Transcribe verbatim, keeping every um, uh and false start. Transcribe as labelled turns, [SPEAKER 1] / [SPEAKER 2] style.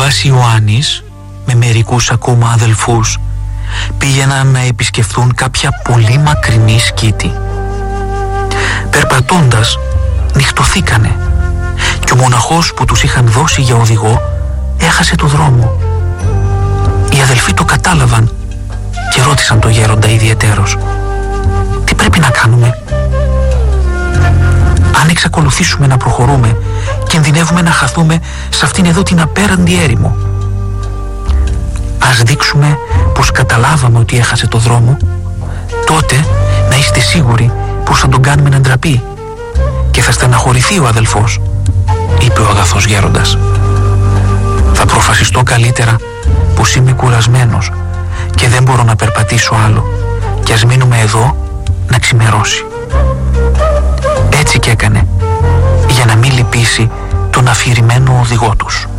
[SPEAKER 1] Αββάς Ιωάννης με μερικούς ακόμα αδελφούς πήγαιναν να επισκεφθούν κάποια πολύ μακρινή σκήτη. Περπατώντας νυχτωθήκανε και ο μοναχός που τους είχαν δώσει για οδηγό έχασε το δρόμο. Οι αδελφοί το κατάλαβαν και ρώτησαν το γέροντα ιδιαιτέρως: «Τι πρέπει να κάνουμε? Αν εξακολουθήσουμε να προχωρούμε, κινδυνεύουμε να χαθούμε σε αυτήν εδώ την απέραντη έρημο. Ας δείξουμε πως καταλάβαμε ότι έχασε το δρόμο, τότε να είστε σίγουροι πως θα τον κάνουμε να ντραπεί και θα στεναχωρηθεί ο αδελφός», είπε ο αγαθός γέροντας. «Θα προφασιστώ καλύτερα πως είμαι κουρασμένος και δεν μπορώ να περπατήσω άλλο και ας μείνουμε εδώ να ξημερώσει». Έτσι κι έκανε, για να μην λυπήσει τον αφηρημένο οδηγό τους.